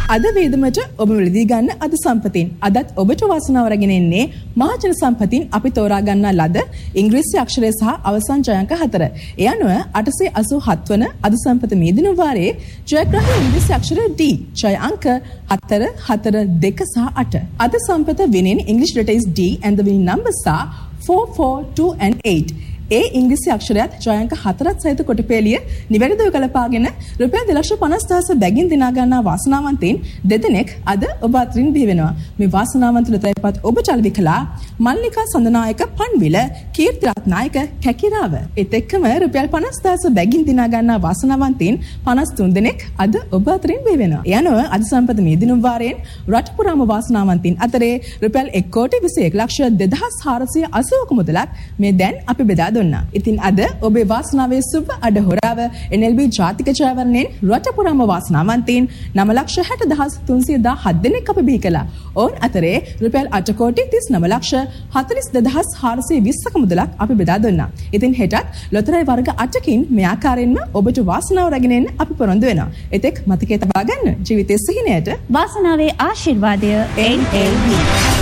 අද වේදමට ඔබ මිලදී ගන්න අද සම්පතින් අදත් ඔබට වාසනාව රැගෙන එන්නේ මහජන සම්පතින් අපි තෝරා ගන්නා ලද ඉංග්‍රීසි අක්ෂරය සහ අවසන් ජය අංක 4. ඒ අනුව 887 වන අද සම්පත මේ දින වාරයේ ජයග්‍රාහී ඉංග්‍රීසි අක්ෂර D ජය අංක 4 4 2 සහ 8. අද සම්පත winning English letter is D and the winning numbers are 4 4 2 and 8. ඒ ඉංග්‍රීසි අක්ෂරයත් ජයංක 4ත් සහිත කොටපේලිය නිවැරදිව කළපාගෙන රුපියල් 2,50,000 බැගින් දිනා ගන්නා වාසනාවන්තයින් දෙදෙනෙක් අද ඔබ අතරින් බිහි වෙනවා. මේ වාසනාවන්ත ලෙතයිපත් ඔබ චල්වි කළා මල්ලිකා සඳනායක පන්විල, කීර්ති රත්නායක කැකිරාව. ඒත් එක්කම රුපියල් 50,000 බැගින් දිනා ගන්නා වාසනාවන්තයින් 53 දෙනෙක් අද ඔබ අතරින් බිහි වෙනවා. යනවා අද සම්පත මේ දිනුම් වාරයෙන් රට පුරාම වාසනාවන්තයින් අතරේ රුපියල් 1,21,480ක මුදලක් මේ දැන් අපි බෙදා දුන්නා. ඉතින් අද ඔබේ වාසනාවේ සුබ අඩහොරාව NLB ජාතික ජයවරණයෙන් රට පුරාම වාසනාවන්තයින් 9,60,317 දෙනෙක් අපි බිහි කළා. ඔවුන් අතරේ රුපියල් 8,42,420ක මුදලක් අපි බෙදා දුන්නා. ඉතින් හෙටත් ලොතරැයි වර්ග 8කින් මේ ආකාරයෙන්ම ඔබට වාසනාව රැගෙන එන්න අපි පොරොන්දු වෙනවා. එතෙක් මතකයේ තබා ගන්න ජීවිතයේ සිහිනයට වාසනාවේ ආශිර්වාදය NLB.